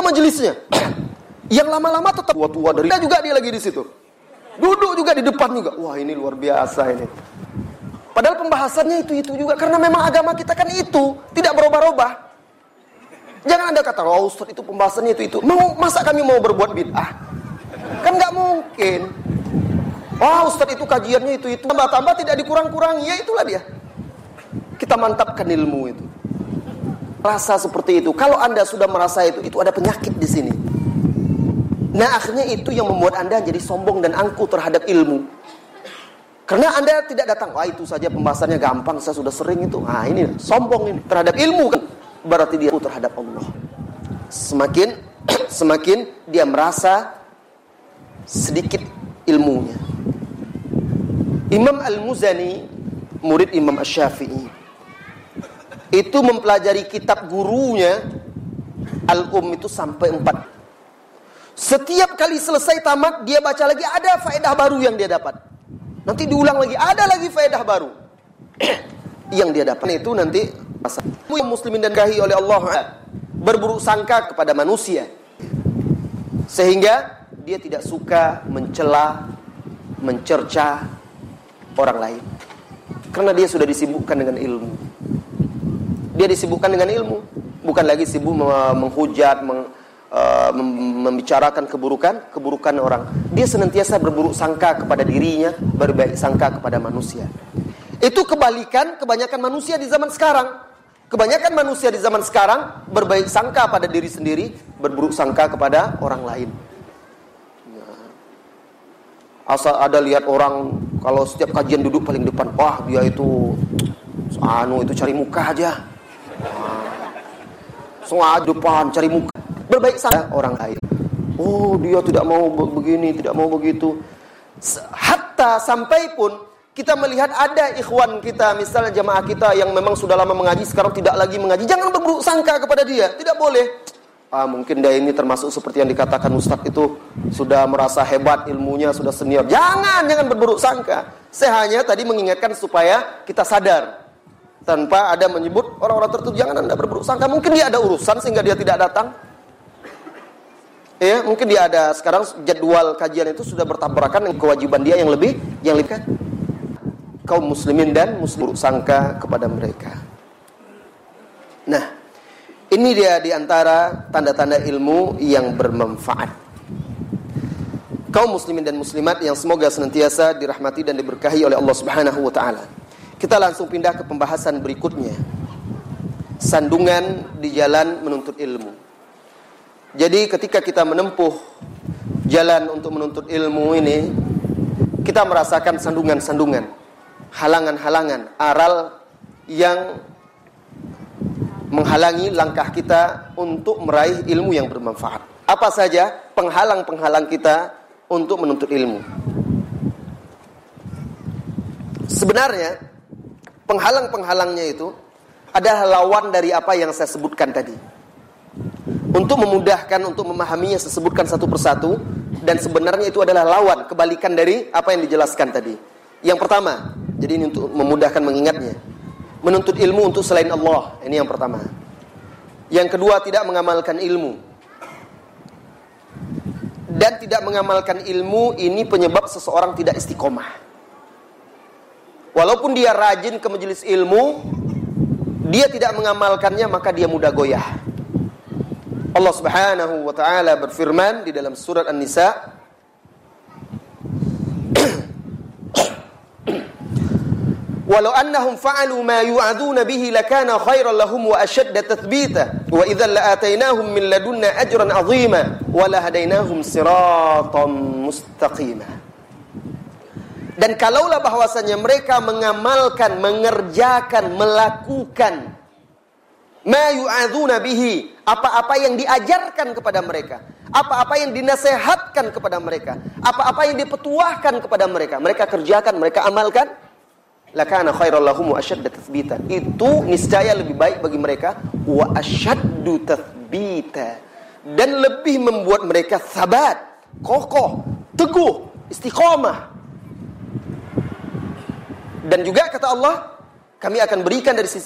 saja majelisnya. Yang lama-lama tetap tua-tua dari juga dia lagi di situ. Duduk juga di depan juga. Wah, ini luar biasa ini. Padahal pembahasannya itu juga. Karena memang agama kita kan itu. Tidak berubah-ubah. Jangan Anda kata, oh Ustaz itu pembahasannya itu. Masa kami mau berbuat bid'ah? Kan gak mungkin. Oh Ustaz itu kajiannya itu. Tambah-tambah tidak dikurang-kurangi. Ya itulah dia. Kita mantapkan ilmu itu. Rasa seperti itu. Kalau Anda sudah merasa itu ada penyakit di sini. Nah akhirnya itu yang membuat Anda jadi sombong dan angkuh terhadap ilmu. Karena Anda tidak datang, wah itu saja pembahasannya gampang, saya sudah sering itu. Nah ini sombong ini terhadap ilmu kan. Berarti dia terhadap Allah. Semakin dia merasa sedikit ilmunya. Imam Al-Muzani, murid Imam Asy-Syafi'i, itu mempelajari kitab gurunya Al-Um itu sampai 4. Setiap kali selesai tamat, dia baca lagi, ada faedah baru yang dia dapat. Nanti diulang lagi, ada lagi faedah baru yang dia dapat. Itu nanti muslimin dan kahi oleh Allah, berburuk sangka kepada manusia, sehingga dia tidak suka mencela, mencerca orang lain. Karena dia sudah disibukkan dengan ilmu. Dia disibukkan dengan ilmu, bukan lagi sibuk menghujat, membicarakan keburukan orang. Dia senantiasa berburuk sangka kepada dirinya, berbaik sangka kepada manusia. Itu kebalikan kebanyakan manusia di zaman sekarang. Kebanyakan manusia di zaman sekarang berbaik sangka pada diri sendiri, berburuk sangka kepada orang lain. Asal ada lihat orang kalau setiap kajian duduk paling depan, wah dia itu cari muka aja. Sengaja depan cari muka. Berbaik sangka orang lain. Oh, dia tidak mau begini, tidak mau begitu. Hatta sampai pun kita melihat ada ikhwan kita, misalnya jamaah kita yang memang sudah lama mengaji, sekarang tidak lagi mengaji. Jangan berburuk sangka kepada dia. Tidak boleh. Mungkin dia ini termasuk seperti yang dikatakan Ustaz itu, sudah merasa hebat ilmunya, sudah senior. Jangan berburuk sangka. Saya hanya tadi mengingatkan supaya kita sadar. Tanpa ada menyebut orang-orang tertentu, jangan Anda berburuk sangka. Mungkin dia ada urusan sehingga dia tidak datang. Ya, mungkin dia ada sekarang jadwal kajian itu sudah bertabrakan dengan kewajiban dia yang lebih kan. Kaum muslimin dan muslim buruk sangka kepada mereka. Nah, ini dia di antara tanda-tanda ilmu yang bermanfaat. Kaum muslimin dan muslimat yang semoga senantiasa dirahmati dan diberkahi oleh Allah Subhanahu wa taala. Kita langsung pindah ke pembahasan berikutnya. Sandungan di jalan menuntut ilmu. Jadi ketika kita menempuh jalan untuk menuntut ilmu ini, kita merasakan sandungan-sandungan, halangan-halangan, aral yang menghalangi langkah kita untuk meraih ilmu yang bermanfaat. Apa saja penghalang-penghalang kita untuk menuntut ilmu? Sebenarnya penghalang-penghalangnya itu adalah lawan dari apa yang saya sebutkan tadi. Untuk memudahkan, untuk memahaminya, saya sebutkan satu persatu. Dan sebenarnya itu adalah lawan, kebalikan dari apa yang dijelaskan tadi. Yang pertama, jadi ini untuk memudahkan mengingatnya, menuntut ilmu untuk selain Allah. Ini yang pertama. Yang kedua, tidak mengamalkan ilmu. Dan tidak mengamalkan ilmu ini penyebab seseorang tidak istiqomah. Walaupun dia rajin ke majelis ilmu, dia tidak mengamalkannya, maka dia mudah goyah. Allah Subhanahu wa taala berfirman di dalam surat An-Nisa, "Walau annahum fa'alu ma yu'aduna bihi lakana khairan lahum wa ashadda tathbita wa idzan la'atainahum min ladunna ajran 'azima wa lahadainahum siratan mustaqima." Dan kalaulah bahwasanya mereka mengamalkan, mengerjakan, melakukan ma yu'adzuna bihi, apa-apa yang diajarkan kepada mereka, apa-apa yang dinasehatkan kepada mereka, apa-apa yang dipetuahkan kepada mereka, mereka kerjakan, mereka amalkan, lakana khairal lahum wa ashadda tathbita, itu niscaya lebih baik bagi mereka, wa ashaddu tathbita, dan lebih membuat mereka sabat, kokoh, teguh, istiqomah. Dan juga kata Allah, kami akan berikan dari sisi